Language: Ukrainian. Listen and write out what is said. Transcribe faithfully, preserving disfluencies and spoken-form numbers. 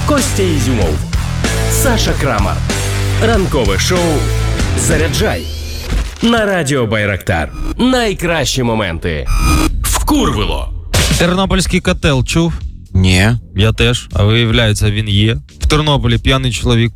Костя Ізюмов, Саша Крамар. Ранкове шоу «Заряджай» на радіо Байрактар. Найкращі моменти. Вкурвило. Тернопільський котел чув? Ні. Я теж. А виявляється, він є. В Тернополі п'яний чоловік